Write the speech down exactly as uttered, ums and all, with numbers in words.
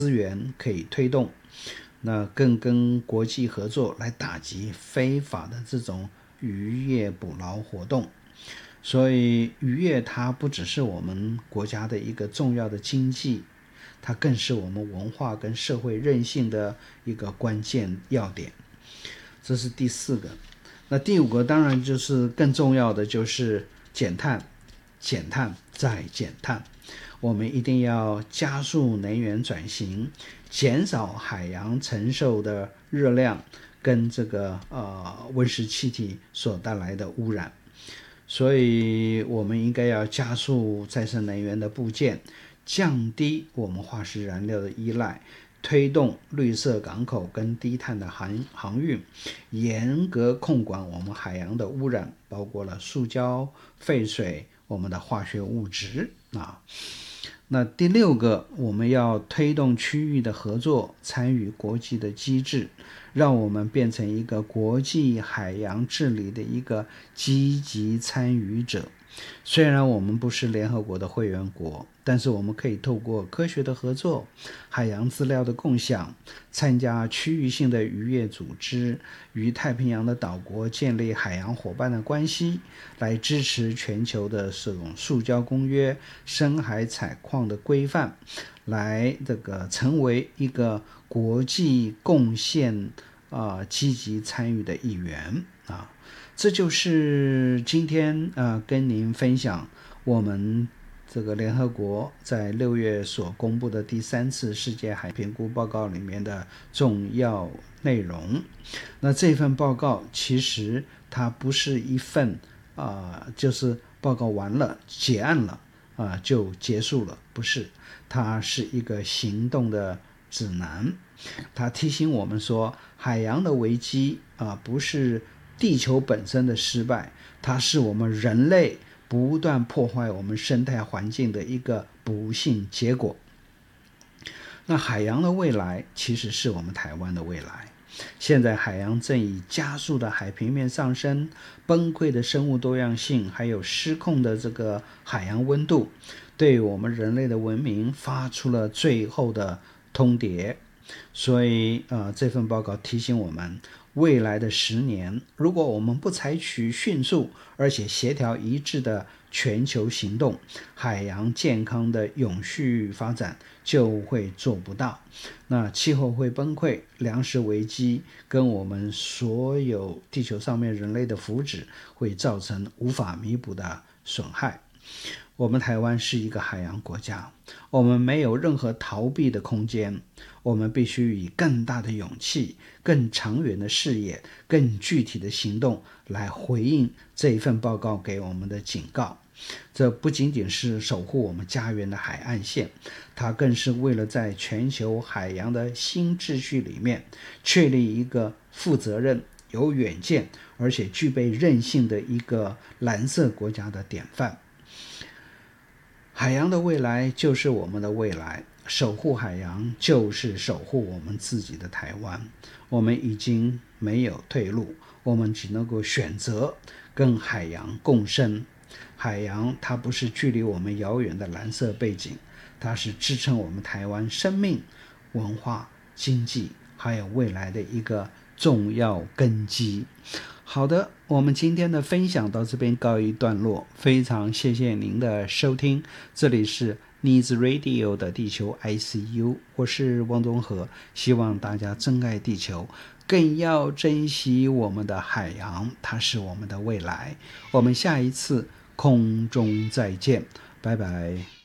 资源可以推动，那更跟国际合作来打击非法的这种渔业捕捞活动。所以渔业它不只是我们国家的一个重要的经济，它更是我们文化跟社会韧性的一个关键要点。这是第四个。那第五个当然就是更重要的，就是减碳，减碳再减碳。我们一定要加速能源转型，减少海洋承受的热量跟这个呃温室气体所带来的污染。所以我们应该要加速再生能源的布建，降低我们化石燃料的依赖，推动绿色港口跟低碳的 航, 航运，严格控管我们海洋的污染，包括了塑胶、废水、我们的化学物质啊。那第六个，我们要推动区域的合作，参与国际的机制，让我们变成一个国际海洋治理的一个积极参与者。虽然我们不是联合国的会员国，但是我们可以透过科学的合作、海洋资料的共享，参加区域性的渔业组织，与太平洋的岛国建立海洋伙伴的关系，来支持全球的这种塑胶公约、深海采矿的规范，来这个成为一个国际贡献啊、呃、积极参与的一员啊。这就是今天呃跟您分享我们这个联合国在六月所公布的第三次世界海评估报告里面的重要内容。那这份报告其实它不是一份啊、呃，就是报告完了结案了啊、呃、就结束了，不是，它是一个行动的指南。它提醒我们说，海洋的危机啊、呃、不是地球本身的失败，它是我们人类不断破坏我们生态环境的一个不幸结果。那海洋的未来其实是我们台湾的未来。现在海洋正以加速的海平面上升、崩溃的生物多样性，还有失控的这个海洋温度，对我们人类的文明发出了最后的通牒。所以呃，这份报告提醒我们，未来的十年，如果我们不采取迅速而且协调一致的全球行动，海洋健康的永续发展就会做不到。那气候会崩溃，粮食危机跟我们所有地球上面人类的福祉会造成无法弥补的损害。我们台湾是一个海洋国家，我们没有任何逃避的空间，我们必须以更大的勇气、更长远的视野、更具体的行动来回应这一份报告给我们的警告。这不仅仅是守护我们家园的海岸线，它更是为了在全球海洋的新秩序里面确立一个负责任、有远见而且具备韧性的一个蓝色国家的典范。海洋的未来就是我们的未来，守护海洋就是守护我们自己的台湾。我们已经没有退路，我们只能够选择跟海洋共生。海洋它不是距离我们遥远的蓝色背景，它是支撑我们台湾生命、文化、经济还有未来的一个重要根基。好的，我们今天的分享到这边告一段落，非常谢谢您的收听，这里是 Needs Radio 的地球 I C U， 我是汪东和，希望大家珍爱地球，更要珍惜我们的海洋，它是我们的未来。我们下一次空中再见，拜拜。